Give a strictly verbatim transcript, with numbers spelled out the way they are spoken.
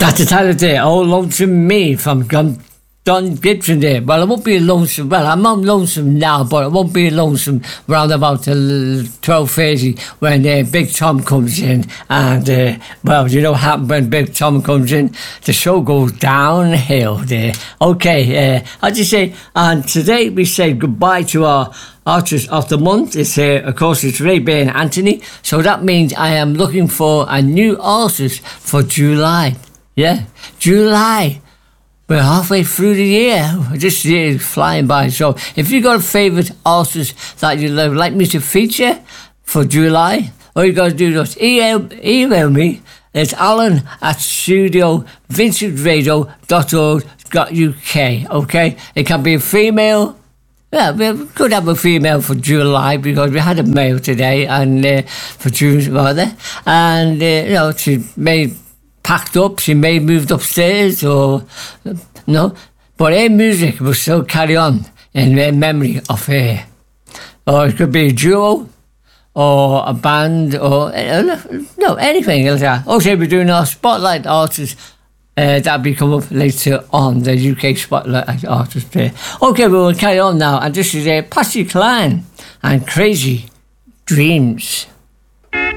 That's the time of day. Oh, lonesome me from Gun- Don Gibson there. Well, I won't be lonesome. Well, I'm not lonesome now, but I won't be lonesome round about till twelve thirty when uh, Big Tom comes in. And, uh, well, you know what happens when Big Tom comes in? The show goes downhill there. Okay, uh, as you say, and today we say goodbye to our artist of the month. It's, uh, of course, it's Ray-Ban Anthony. So that means I am looking for a new artist for July. Yeah, July. We're halfway through the year. This year is flying by. So if you've got a favourite artist that you'd like me to feature for July, all you got to do is email, email me. It's Alan at studio vincent radio dot org dot U K, okay? It can be a female. Yeah, we could have a female for July because we had a male today and uh, for June, rather. And, uh, you know, she may packed up, she may have moved upstairs or no, but her music will still carry on in their memory of her. Or it could be a duo or a band or uh, no, anything like that. Okay, we're doing our Spotlight artists uh, that'll be coming up later on, the U K Spotlight artists there. Okay, we will carry on now, and this is uh, Patsy Cline and Crazy Dreams.